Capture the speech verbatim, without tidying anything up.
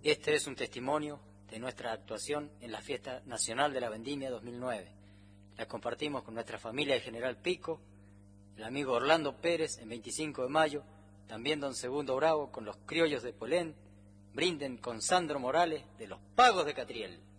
Este es un testimonio de nuestra actuación en la Fiesta Nacional de la Vendimia dos mil nueve. La compartimos con nuestra familia de General Pico, el amigo Orlando Pérez en veinticinco de mayo, también don Segundo Bravo con los criollos de Polén, brinden con Sandro Morales de los Pagos de Catriel.